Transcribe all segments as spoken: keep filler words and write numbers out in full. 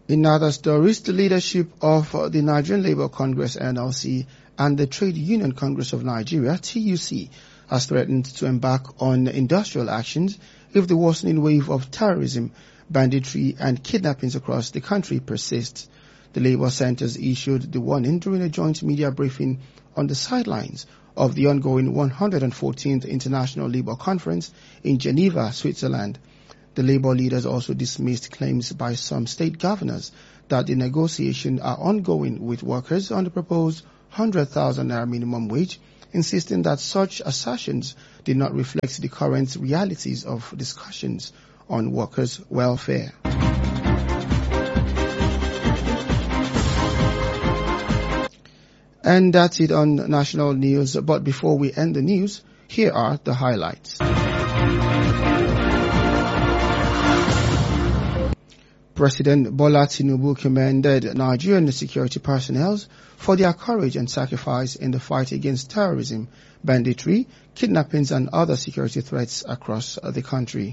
In other stories, the leadership of the Nigerian Labour Congress N L C and the Trade Union Congress of Nigeria T U C has threatened to embark on industrial actions if the worsening wave of terrorism, banditry and kidnappings across the country persists. The Labour Centres issued the warning during a joint media briefing on the sidelines of the ongoing one hundred fourteenth International Labour Conference in Geneva, Switzerland. The Labour leaders also dismissed claims by some state governors that the negotiations are ongoing with workers on the proposed one hundred thousand naira minimum wage, insisting that such assertions did not reflect the current realities of discussions on workers' welfare. And that's it on national news. But before we end the news, here are the highlights. President Bola Tinubu commended Nigerian security personnel for their courage and sacrifice in the fight against terrorism, banditry, kidnappings and other security threats across the country.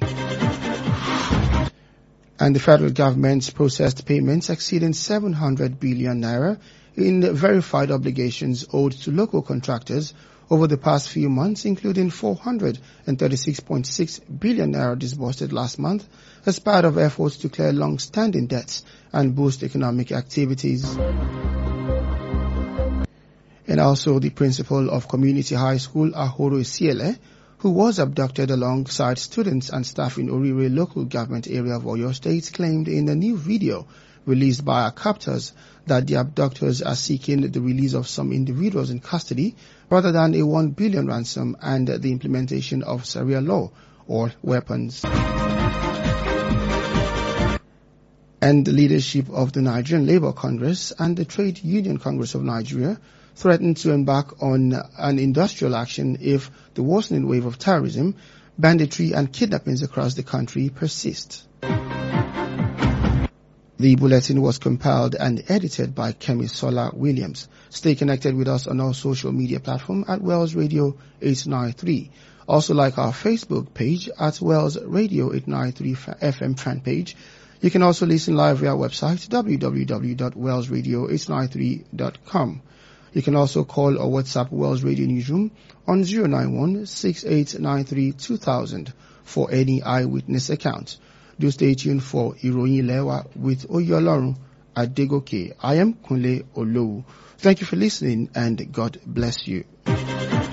And the federal government processed payments exceeding seven hundred billion naira in verified obligations owed to local contractors over the past few months, including four hundred thirty-six point six billion naira disbursed last month as part of efforts to clear long-standing debts and boost economic activities. And also the principal of Community High School Ahoro Isiele, who was abducted alongside students and staff in Orire local government area of Oyo State, claimed in a new video released by our captors that the abductors are seeking the release of some individuals in custody rather than a one billion ransom and the implementation of Sharia law or weapons. And the leadership of the Nigerian Labour Congress and the Trade Union Congress of Nigeria threatened to embark on an industrial action if the worsening wave of terrorism, banditry and kidnappings across the country persist. The bulletin was compiled and edited by Kemi Sola Williams. Stay connected with us on our social media platform at Wells Radio eight ninety-three. Also like our Facebook page at Wells Radio eight ninety-three F M fan page. You can also listen live via our website w w w dot wells radio eight ninety-three dot com. You can also call or WhatsApp Wells Radio Newsroom on zero nine one, six eight nine three, two thousand for any eyewitness account. Do stay tuned for Iroyin Lewa with Oyolorun Adegoke. I am Kunle Olowu. Thank you for listening and God bless you.